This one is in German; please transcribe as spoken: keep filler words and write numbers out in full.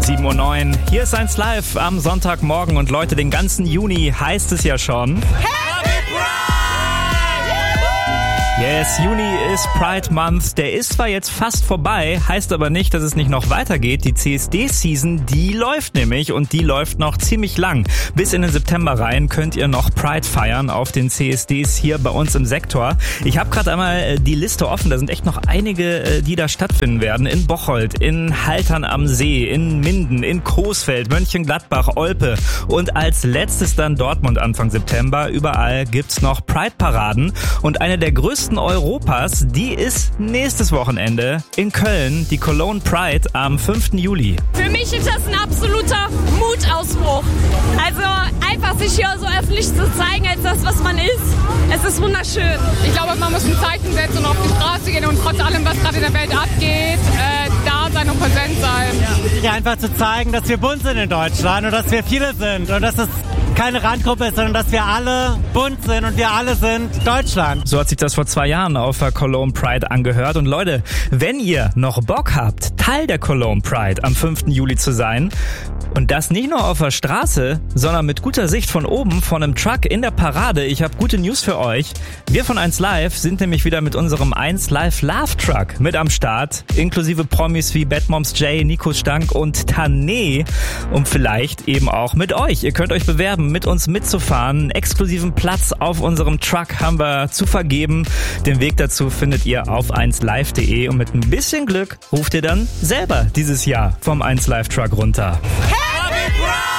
sieben Uhr neun. Hier ist eins live am Sonntagmorgen und Leute, den ganzen Juni heißt es ja schon. Happy Pride! Yes, Juni ist Pride Month. Der ist zwar jetzt fast vorbei, heißt aber nicht, dass es nicht noch weitergeht. Die C S D-Season, die läuft nämlich und die läuft noch ziemlich lang. Bis in den September rein könnt ihr noch Pride feiern auf den C S Ds hier bei uns im Sektor. Ich habe gerade einmal die Liste offen, da sind echt noch einige, die da stattfinden werden. In Bocholt, in Haltern am See, in Minden, in Coesfeld, Mönchengladbach, Olpe und als letztes dann Dortmund Anfang September. Überall gibt's noch Pride-Paraden und eine der größten Europas, die ist nächstes Wochenende in Köln, die Cologne Pride am fünften Juli. Für mich ist das ein absoluter Mutausbruch. Also einfach sich hier so öffentlich zu zeigen als das, was man ist. Es ist wunderschön. Ich glaube, man muss ein Zeichen setzen und auf die Straße gehen und trotz allem, was gerade in der Welt abgeht, äh, da sein und präsent sein. Ja, einfach zu zeigen, dass wir bunt sind in Deutschland und dass wir viele sind und dass es keine Randgruppe ist, sondern dass wir alle bunt sind und wir alle sind Deutschland. So hat sich das vor zwei Jahren auf der Cologne Pride angehört. Und Leute, wenn ihr noch Bock habt, Teil der Cologne Pride am fünften Juli zu sein, und das nicht nur auf der Straße, sondern mit guter Sicht von oben, von einem Truck in der Parade. Ich habe gute News für euch. Wir von eins live sind nämlich wieder mit unserem eins live Love Truck mit am Start, inklusive Promis wie Bad Moms J, Nico Stank und Tané. Und vielleicht eben auch mit euch. Ihr könnt euch bewerben, mit uns mitzufahren. Einen exklusiven Platz auf unserem Truck haben wir zu vergeben. Den Weg dazu findet ihr auf eins live punkt de und mit ein bisschen Glück ruft ihr dann selber dieses Jahr vom eins live Truck runter. Hey!